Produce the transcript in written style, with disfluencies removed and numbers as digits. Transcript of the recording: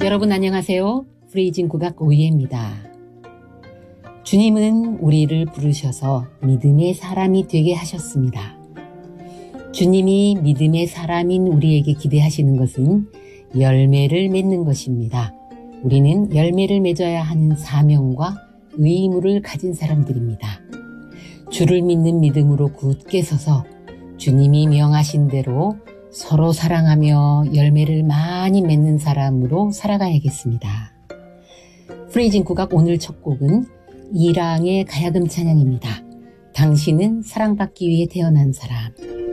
여러분 안녕하세요. 프레이징 국악 오이혜입니다. 주님은 우리를 부르셔서 믿음의 사람이 되게 하셨습니다. 주님이 믿음의 사람인 우리에게 기대하시는 것은 열매를 맺는 것입니다. 우리는 열매를 맺어야 하는 사명과 의무를 가진 사람들입니다. 주를 믿는 믿음으로 굳게 서서 주님이 명하신 대로 서로 사랑하며 열매를 많이 맺는 사람으로 살아가야겠습니다. 프레이징 국악 오늘 첫 곡은 이랑의 가야금 찬양입니다. 당신은 사랑받기 위해 태어난 사람.